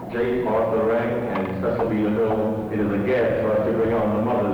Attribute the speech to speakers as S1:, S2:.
S1: J. Arthur Rank and Cecil B. DeMille, it is a guest for us to bring on the mother